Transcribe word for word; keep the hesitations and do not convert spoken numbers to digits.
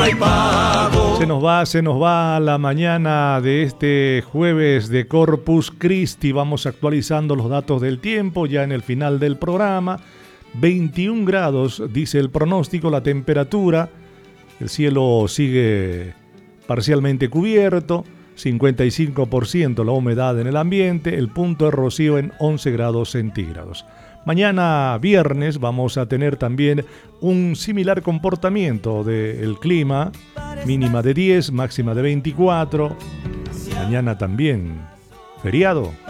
hay pago. Se nos va, se nos va la mañana de este jueves de Corpus Christi. Vamos actualizando los datos del tiempo ya en el final del programa. veintiún grados, dice el pronóstico, la temperatura. El cielo sigue parcialmente cubierto. cincuenta y cinco por ciento la humedad en el ambiente. El punto de rocío en once grados centígrados. Mañana viernes vamos a tener también un similar comportamiento del clima, mínima de diez, máxima de veinticuatro. Mañana también feriado.